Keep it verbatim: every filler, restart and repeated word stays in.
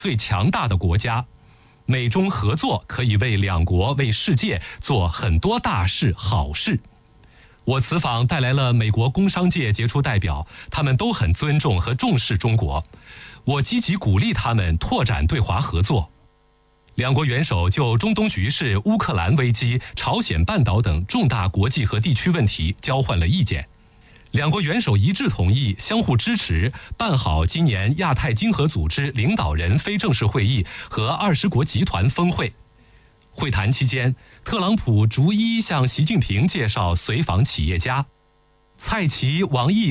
最强大的国家。美中合作可以为两国、为世界做很多大事、好事。我此访带来了美国工商界杰出代表，他们都很尊重和重视中国。我积极鼓励他们拓展对华合作。两国元首就中东局势、乌克兰危机、朝鲜半岛等重大国际和地区问题交换了意见。两国元首一致同意相互支持，办好今年亚太经合组织领导人非正式会议和二十国集团峰会。会谈期间，特朗普逐一向习近平介绍随访企业家，蔡奇、王毅